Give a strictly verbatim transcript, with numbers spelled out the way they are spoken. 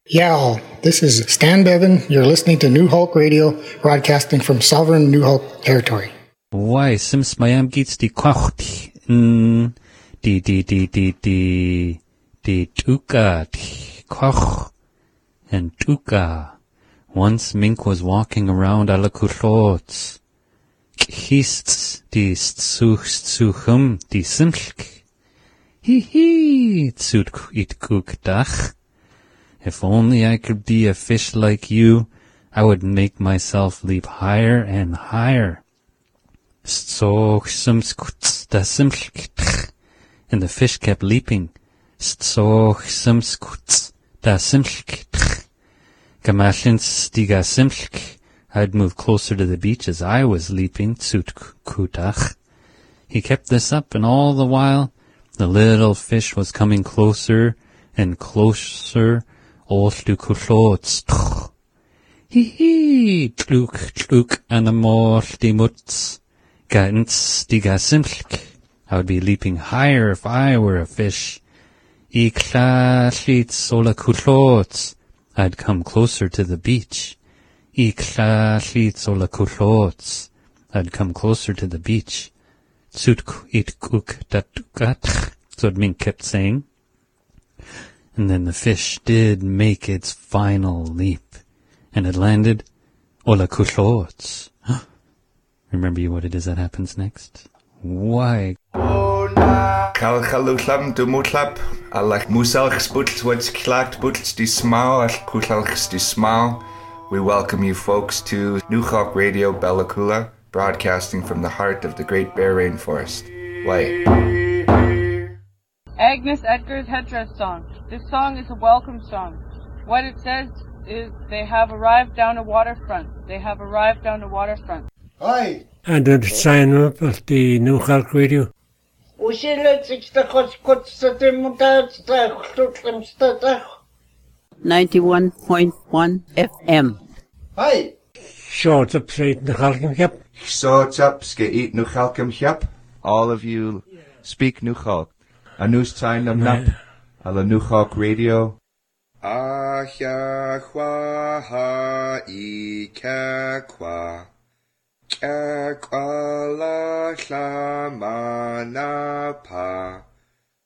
Yeah, this is Stan Bevan. You're listening to New Hulk Radio, broadcasting from sovereign New Hulk territory. Why, sims mayam gits di kwacht, n, di, di, di, di, di, di, tuka, di, kwach, and tuka. Once Mink was walking around Alakulots. Kists, di, stsuch, stsuchum, di, simlk. Hee hee, tsut, it kuk, dach. If only I could be a fish like you, I would make myself leap higher and higher. And the fish kept leaping. I'd move closer to the beach as I was leaping. He kept this up, and all the while, the little fish was coming closer and closer. Hee hee, tluk, tluk, anamor, die muts. Gans, die gasimlk. I would be leaping higher if I were a fish. Ikla, lit, sola kulot. I'd come closer to the beach. Ikla, lit, sola kulot. I'd come closer to the beach. Tsutk, it kuk, datukat. That's what Mink kept saying. And then the fish did make its final leap, and it landed Ola Kushlots. Remember you what it is that happens next? Why? Kalchaluchlam du mutlap, alach musalch sputz what's klagt butz di smau, al kuchalchs di smau. We welcome you folks to New Hulk Radio Bella Coola, broadcasting from the heart of the Great Bear Rainforest. Why? Agnes Edgar's headdress song. This song is a welcome song. What it says is they have arrived down a waterfront. They have arrived down a waterfront. Hi. And the sign up of the New Hulk Radio. ninety-one point one F M. Hi. Short up straight in the Halkim Hep. Short up, eat New Halkim Hep. All of you speak New Hulk. A news sign them nap. A la New Hulk Radio. Ahya hwa ha I ka kwa. Ka kwa la sha ma na pa.